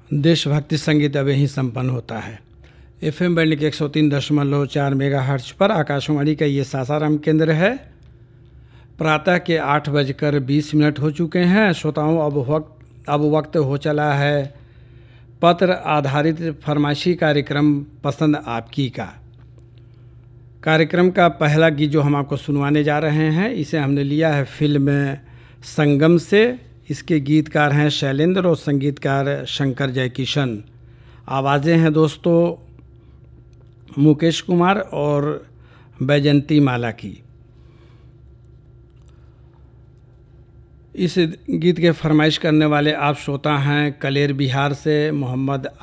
देशभक्ति संगीत अब यहीं संपन्न होता है। एफएम बैंड के 103.4 मेगाहर्ट्ज पर आकाशवाणी का ये सासाराम केंद्र है। प्रातः के 8:20 हो चुके हैं। श्रोताओं, अब वक्त हो चला है पत्र आधारित फरमाइशी कार्यक्रम पसंद आपकी का। कार्यक्रम का पहला गीत जो हम आपको सुनवाने जा रहे हैं, इसे हमने लिया है फिल्म संगम से। इसके गीतकार हैं शैलेंद्र और संगीतकार शंकर जयकिशन। आवाज़ें हैं दोस्तों मुकेश कुमार और बैजंती माला की। इस गीत के फरमाइश करने वाले आप श्रोता हैं कलेर बिहार से मोहम्मद